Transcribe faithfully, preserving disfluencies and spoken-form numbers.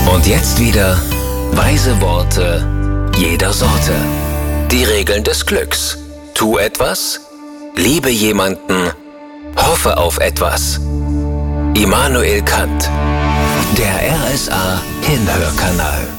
Und jetzt wieder weise Worte jeder Sorte. Die Regeln des Glücks. Tu etwas, liebe jemanden, hoffe auf etwas. Immanuel Kant. Der R S A Hinhörkanal.